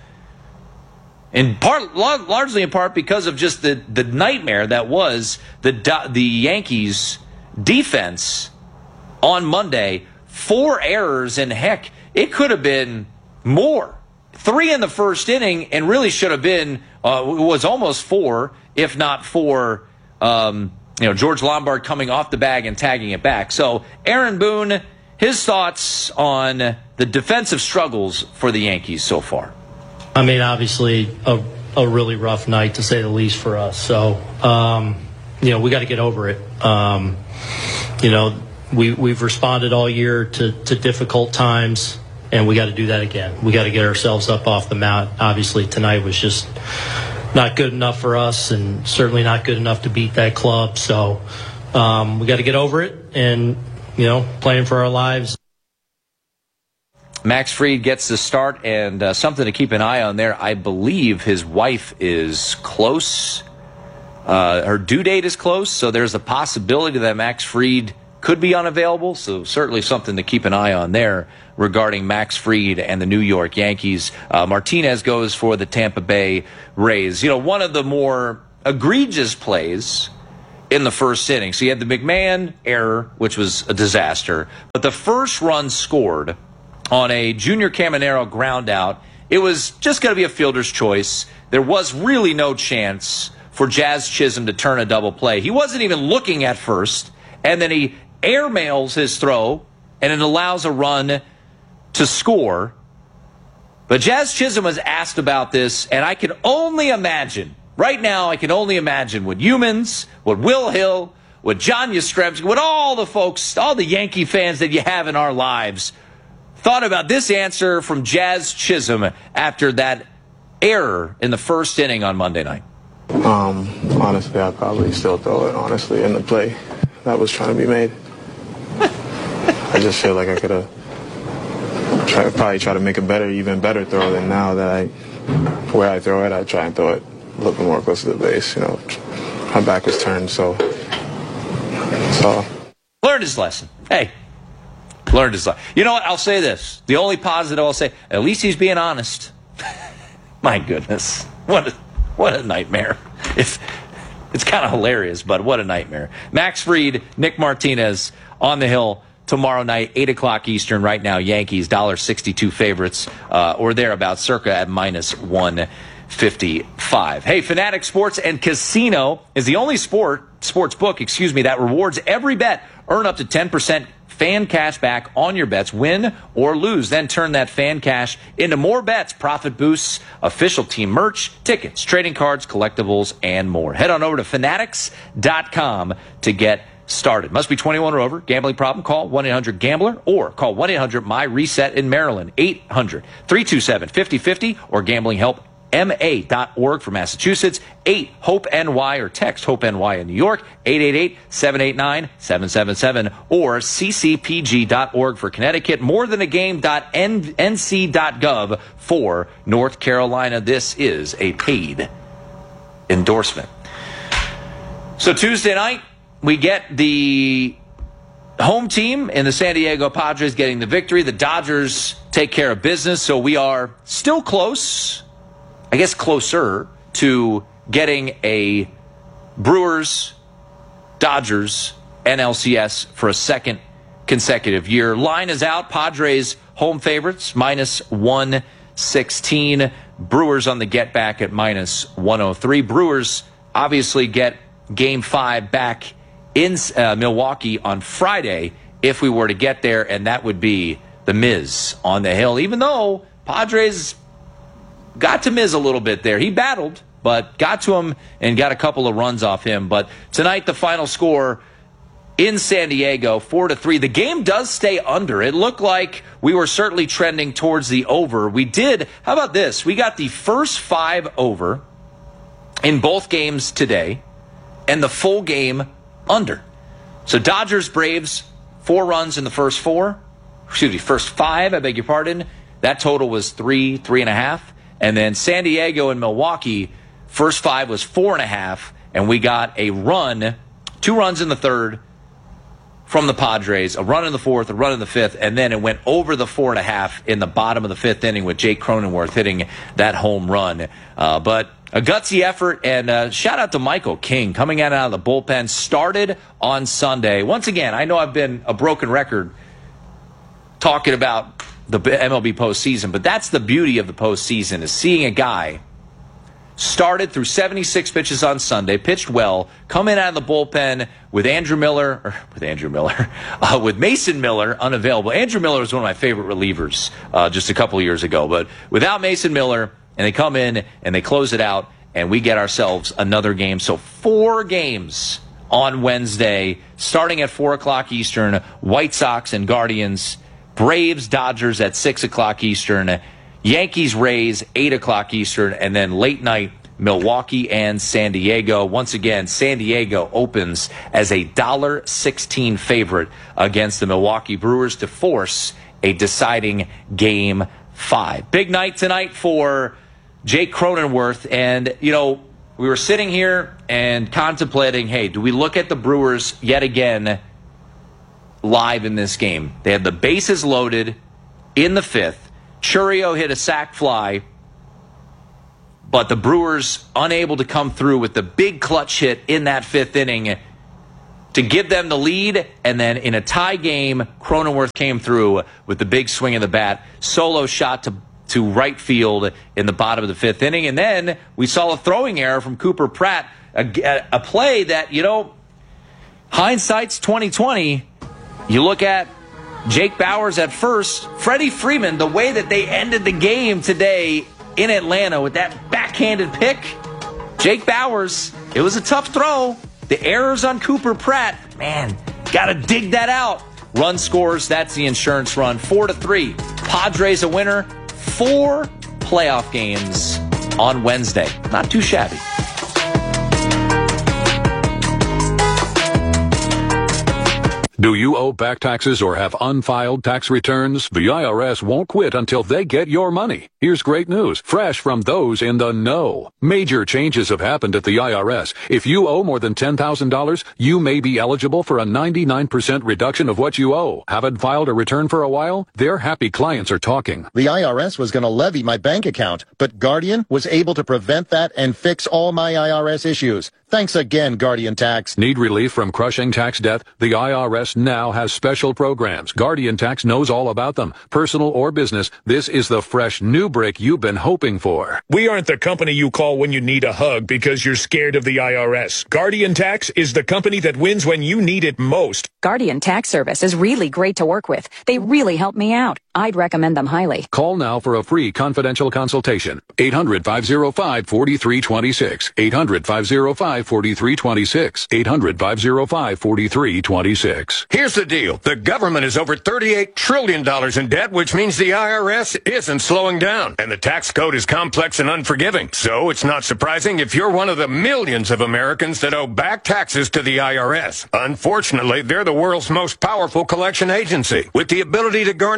In part, largely in part because of just the, the nightmare that was the the Yankees defense on Monday. Four errors, and heck, it could have been more. Three in the first inning, and really should have been, uh, was almost four, if not four. Um, you know, George Lombard coming off the bag and tagging it back. So Aaron Boone, his thoughts on the defensive struggles for the Yankees so far. I mean, obviously a, a really rough night to say the least for us. So, um, you know, we got to get over it. Um, you know, we, we've responded all year to, to difficult times, and we got to do that again. We got to get ourselves up off the mat. Obviously tonight was just not good enough for us, and certainly not good enough to beat that club. So um, we got to get over it and, you know, playing for our lives. Max Fried gets the start, and uh, something to keep an eye on there. I believe his wife is close. Uh, her due date is close, so there's a possibility that Max Fried could be unavailable. So certainly something to keep an eye on there regarding Max Fried and the New York Yankees. Uh, Martinez goes for the Tampa Bay Rays. You know, one of the more egregious plays in the first inning. So you had the McMahon error, which was a disaster. But the first run scored on a Junior Caminero ground out. It was just going to be a fielder's choice. There was really no chance for Jazz Chisholm to turn a double play. He wasn't even looking at first, and then he airmails his throw, and it allows a run to score. But Jazz Chisholm was asked about this, and I can only imagine, right now I can only imagine what Humans, what Will Hill, what John Yastrzemski, what all the folks, all the Yankee fans that you have in our lives thought about this answer from Jazz Chisholm after that error in the first inning on Monday night. Um, honestly, I'd probably still throw it, honestly, in the play that was trying to be made. I just feel like I could have try, probably try to make a better, even better throw than now that I, where I throw it, I try and throw it a little bit more close to the base. You know, my back was turned, so, so. Learned his lesson. Hey. Learned his lesson. You know what? I'll say this. The only positive I'll say, at least he's being honest. My goodness. What a, what a nightmare. If, it's kind of hilarious, but what a nightmare. Max Fried, Nick Martinez on the hill tomorrow night, eight o'clock Eastern. Right now, Yankees, one dollar sixty-two favorites, uh, or thereabouts, circa at minus one fifty-five. Hey, Fanatic Sports and Casino is the only sport, sports book, excuse me, that rewards every bet. Earn up to ten percent fan cash back on your bets, win or lose. Then turn that fan cash into more bets, profit boosts, official team merch, tickets, trading cards, collectibles, and more. Head on over to fanatics dot com to get started. Must be twenty-one or over. Gambling problem? Call one eight hundred gambler or call one eight hundred my reset in Maryland, eight hundred three two seven five oh five oh, or gambling help M A dot org for Massachusetts, eight HOPE N Y, or text HOPE N Y in New York, eight eight eight, seven eight nine, seven seven seven, or C C P G dot org for Connecticut, more than a game dot N C dot gov for North Carolina. This is a paid endorsement. So Tuesday night, we get the home team in the San Diego Padres getting the victory. The Dodgers take care of business, so we are still close, I guess closer to getting a Brewers-Dodgers N L C S for a second consecutive year. Line is out. Padres home favorites, minus one sixteen. Brewers on the get back at minus one oh three. Brewers obviously get game five back in uh, Milwaukee on Friday if we were to get there, and that would be the Miz on the hill. Even though Padres got to Miz a little bit there. He battled, but got to him and got a couple of runs off him. But tonight, the final score in San Diego, four to three. The game does stay under. It looked like we were certainly trending towards the over. We did. How about this? We got the first five over in both games today and the full game under. So Dodgers, Braves, four runs in the first four. Excuse me, first five, I beg your pardon. That total was three, three and a half. And then San Diego and Milwaukee, first five was four and a half. And we got a run, two runs in the third from the Padres, a run in the fourth, a run in the fifth, and then it went over the four and a half in the bottom of the fifth inning with Jake Cronenworth hitting that home run. Uh, but a gutsy effort, and uh, shout out to Michael King coming out of the bullpen. Started on Sunday. Once again, I know I've been a broken record talking about the M L B postseason, but that's the beauty of the postseason, is seeing a guy started through seventy-six pitches on Sunday, pitched well, come in out of the bullpen with Andrew Miller, or with Andrew Miller, uh, with Mason Miller unavailable. Andrew Miller was one of my favorite relievers uh, just a couple of years ago, but without Mason Miller, and they come in and they close it out, and we get ourselves another game. So four games on Wednesday, starting at four o'clock Eastern, White Sox and Guardians, Braves, Dodgers at six o'clock Eastern, Yankees, Rays, eight o'clock Eastern, and then late night, Milwaukee and San Diego. Once again, San Diego opens as a one dollar sixteen favorite against the Milwaukee Brewers to force a deciding game five. Big night tonight for Jake Cronenworth. And, you know, we were sitting here and contemplating, hey, do we look at the Brewers yet again live in this game? They had the bases loaded in the fifth. Churio hit a sac fly, but the Brewers unable to come through with the big clutch hit in that fifth inning to give them the lead. And then in a tie game, Cronenworth came through with the big swing of the bat, solo shot to, to right field in the bottom of the fifth inning. And then we saw a throwing error from Cooper Pratt, a, a play that, you know, hindsight's twenty twenty. You look at Jake Bauers at first, Freddie Freeman, the way that they ended the game today in Atlanta with that backhanded pick. Jake Bauers, it was a tough throw. The errors on Cooper Pratt, man, got to dig that out. Run scores, that's the insurance run. Four to three. Padres a winner. Four playoff games on Wednesday. Not too shabby. Do you owe back taxes or have unfiled tax returns? The I R S won't quit until they get your money. Here's great news, fresh from those in the know. Major changes have happened at the I R S. If you owe more than ten thousand dollars, you may be eligible for a ninety-nine percent reduction of what you owe. Haven't filed a return for a while? Their happy clients are talking. The I R S was going to levy my bank account, but Guardian was able to prevent that and fix all my I R S issues. Thanks again, Guardian Tax. Need relief from crushing tax debt? The I R S now has special programs. Guardian Tax knows all about them. Personal or business, this is the fresh new break you've been hoping for. We aren't the company you call when you need a hug because you're scared of the I R S. Guardian Tax is the company that wins when you need it most. Guardian Tax Service is really great to work with. They really help me out. I'd recommend them highly. Call now for a free confidential consultation. eight hundred, five oh five, four three two six. eight hundred, five oh five, four three two six. eight hundred, five oh five, four three two six. Here's the deal. The government is over thirty-eight trillion dollars in debt, which means the I R S isn't slowing down. And the tax code is complex and unforgiving. So it's not surprising if you're one of the millions of Americans that owe back taxes to the I R S. Unfortunately, they're the world's most powerful collection agency, with the ability to garnish your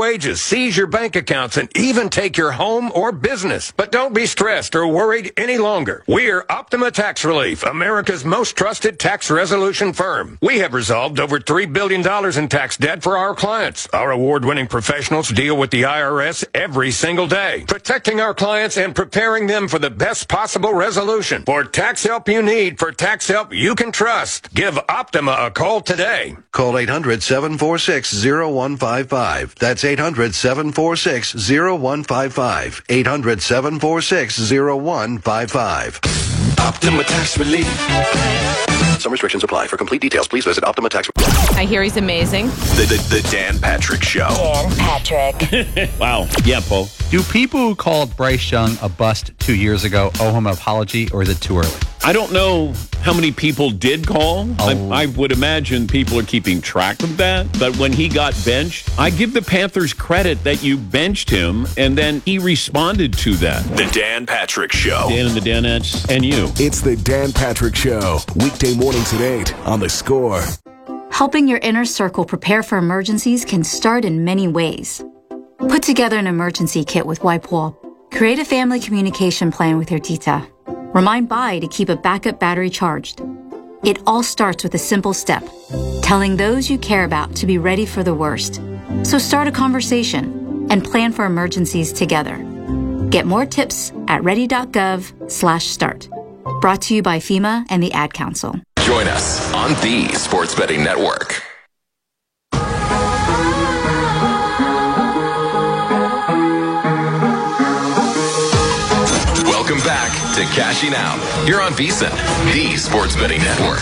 wages, seize your bank accounts, and even take your home or business. But don't be stressed or worried any longer. We're Optima Tax Relief, America's most trusted tax resolution firm. We have resolved over three billion dollars in tax debt for our clients. Our award-winning professionals deal with the I R S every single day, protecting our clients and preparing them for the best possible resolution. For tax help you need, for tax help you can trust, give Optima a call today. Call eight hundred, seven four six, zero one five five. That's eight hundred, seven four six, zero one five five. eight hundred, seven four six, zero one five five. Optima Tax Relief. Some restrictions apply. For complete details, please visit Optima Tax. I hear he's amazing. The, the, the Dan Patrick Show. Dan Patrick. Wow. Yeah, Paul. Do people who called Bryce Young a bust two years ago owe him an apology, or is it too early? I don't know how many people did call. Oh. I, I would imagine people are keeping track of that. But when he got benched, I give the Panthers credit that you benched him, and then he responded to that. The Dan Patrick Show. Dan and the Danettes and you. It's the Dan Patrick Show. Weekday mornings at eight on The Score. Helping your inner circle prepare for emergencies can start in many ways. Put together an emergency kit with WipeWall. Create a family communication plan with your tita. Remind Bai to keep a backup battery charged. It all starts with a simple step, telling those you care about to be ready for the worst. So start a conversation and plan for emergencies together. Get more tips at ready.gov slash start. Brought to you by FEMA and the Ad Council. Join us on the Sports Betting Network. Welcome back to Cashing Out. You're on VSiN, the Sports Betting Network.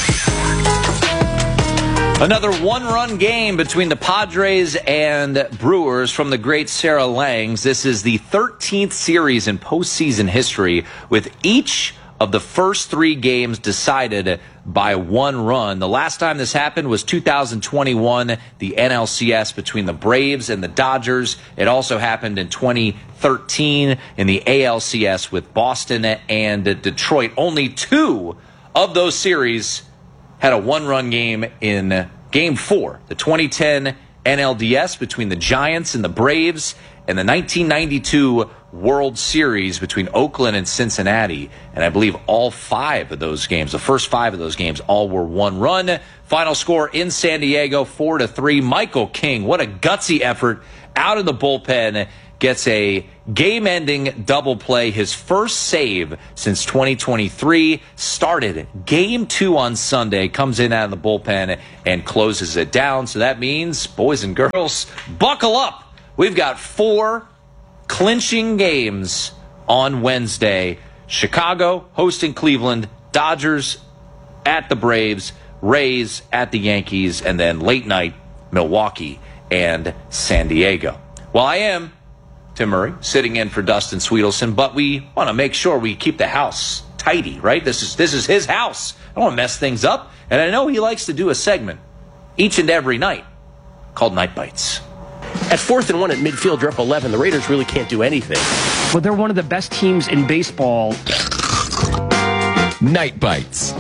Another one-run game between the Padres and Brewers from the great Sarah Langs. This is the thirteenth series in postseason history, with each of the first three games decided by one run. The last time this happened was two thousand twenty-one, the N L C S between the Braves and the Dodgers. It also happened in twenty thirteen in the A L C S with Boston and Detroit. Only two of those series had a one-run game in Game four. The twenty ten N L D S between the Giants and the Braves, and the nineteen ninety-two World Series between Oakland and Cincinnati. And I believe all five of those games, the first five of those games, all were one run. Final score in San Diego, four to three. Michael King, what a gutsy effort out of the bullpen, gets a game-ending double play, his first save since twenty twenty-three. Started game two on Sunday, comes in out of the bullpen and closes it down. So that means, boys and girls, buckle up. We've got four clinching games on Wednesday. Chicago hosting Cleveland, Dodgers at the Braves, Rays at the Yankees, and then late night, Milwaukee and San Diego. Well, I am Tim Murray, sitting in for Dustin Sweetelson, but we want to make sure we keep the house tidy, right? This is this is his house. I don't want to mess things up. And I know he likes to do a segment each and every night called Night Bites. At fourth and one at midfield, you're up eleven. The Raiders really can't do anything. But they're one of the best teams in baseball. Night Bites.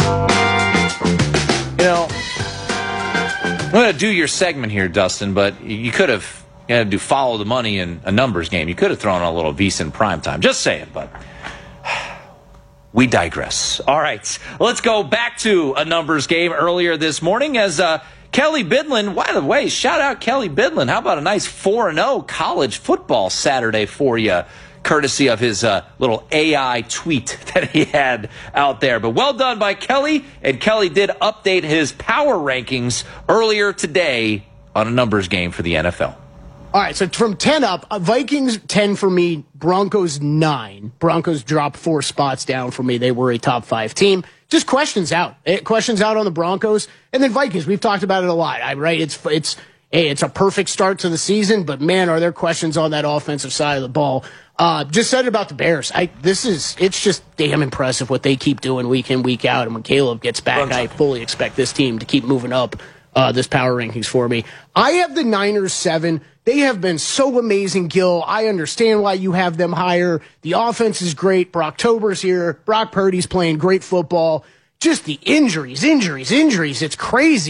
You know, I'm going to do your segment here, Dustin, but you could have you had to do follow the money in a numbers game. You could have thrown on a little VSiN primetime. Just saying, but we digress. All right, let's go back to a numbers game earlier this morning as uh, Kelly Bidlin, by the way, shout out Kelly Bidlin. How about a nice four and oh college football Saturday for you, courtesy of his uh, little A I tweet that he had out there. But well done by Kelly, and Kelly did update his power rankings earlier today on a numbers game for the N F L. All right, so from ten up, uh, Vikings ten for me, Broncos nine. Broncos dropped four spots down for me. They were a top five team. Just questions out. It, questions out on the Broncos. And then Vikings, we've talked about it a lot, I, right? It's, it's, hey, it's a perfect start to the season, but man, are there questions on that offensive side of the ball. Uh, just said it about the Bears. I, this is, it's just damn impressive what they keep doing week in, week out. And when Caleb gets back, I fully expect this team to keep moving up uh, this power rankings for me. I have the Niners seven. They have been so amazing, Gil. I understand why you have them higher. The offense is great. Brocktober's here. Brock Purdy's playing great football. Just the injuries, injuries, injuries. It's crazy.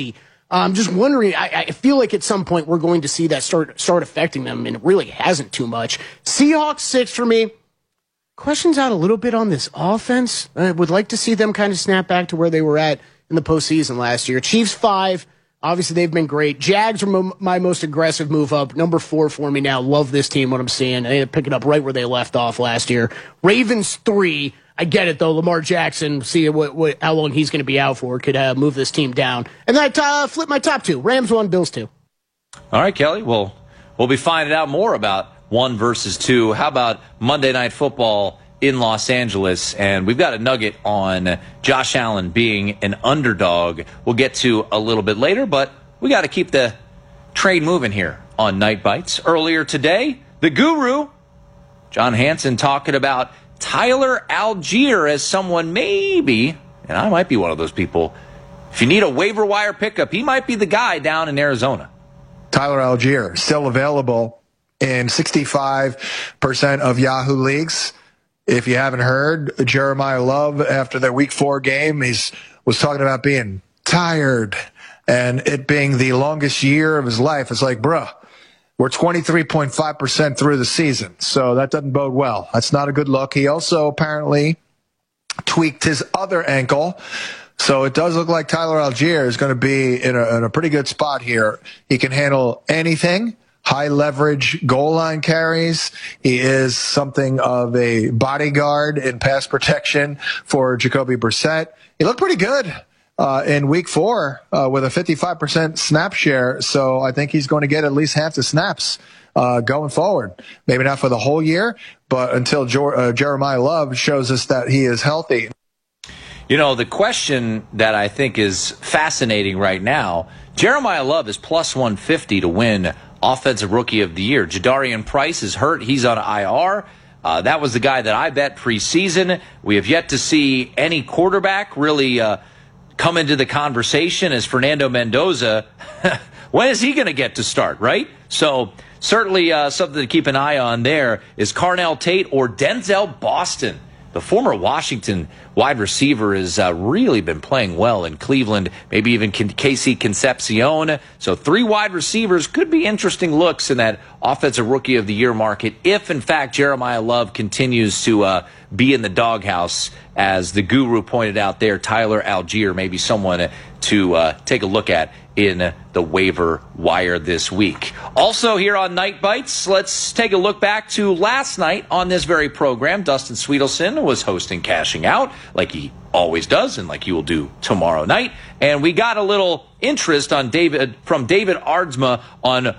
I'm just wondering, I, I feel like at some point we're going to see that start start affecting them, and it really hasn't too much. Seahawks six for me. Questions out a little bit on this offense. I would like to see them kind of snap back to where they were at in the postseason last year. Chiefs five. Obviously, they've been great. Jags are mo- my most aggressive move up. Number four for me now. Love this team, what I'm seeing. They pick it up right where they left off last year. Ravens three. I get it, though. Lamar Jackson, see what, what, how long he's going to be out for, could uh, move this team down. And then I uh, flip my top two. Rams one, Bills two. All right, Kelly. Well, we'll be finding out more about one versus two. How about Monday Night Football in Los Angeles? And we've got a nugget on Josh Allen being an underdog we'll get to a little bit later, but we got to keep the train moving here on Night Bites. Earlier today, the guru, John Hansen, talking about Tyler Algier as someone maybe, and I might be one of those people, if you need a waiver wire pickup, he might be the guy down in Arizona. Tyler Algier, still available in sixty-five percent of Yahoo leagues. If you haven't heard, Jeremiah Love, after their week four game, he's was talking about being tired and it being the longest year of his life. It's like, bruh, we're twenty-three point five percent through the season, so that doesn't bode well. That's not a good look. He also apparently tweaked his other ankle, so it does look like Tyler Algier is going to be in a, in a pretty good spot here. He can handle anything. High leverage goal line carries. He is something of a bodyguard in pass protection for Jacoby Brissett. He looked pretty good uh, in week four uh, with a fifty-five percent snap share. So I think he's going to get at least half the snaps uh, going forward. Maybe not for the whole year, but until jo- uh, Jeremiah Love shows us that he is healthy. You know, the question that I think is fascinating right now, Jeremiah Love is plus one fifty to win Offensive Rookie of the Year. Jadarian Price is hurt. He's on I R. Uh, that was the guy that I bet preseason. We have yet to see any quarterback really uh, come into the conversation as Fernando Mendoza. When is he going to get to start, right? So certainly uh, something to keep an eye on there is Carnell Tate or Denzel Boston. The former Washington wide receiver has uh, really been playing well in Cleveland, maybe even Casey Concepcion. So three wide receivers could be interesting looks in that Offensive Rookie of the Year market if, in fact, Jeremiah Love continues to uh, be in the doghouse. As the guru pointed out there, Tyler Algier may be someone to uh, take a look at in the waiver wire this week. Also here on Night Bites, let's take a look back to last night on this very program. Dustin Sweetelson was hosting Cashing Out, like he always does and like he will do tomorrow night. And we got a little interest on David from David Ardsma on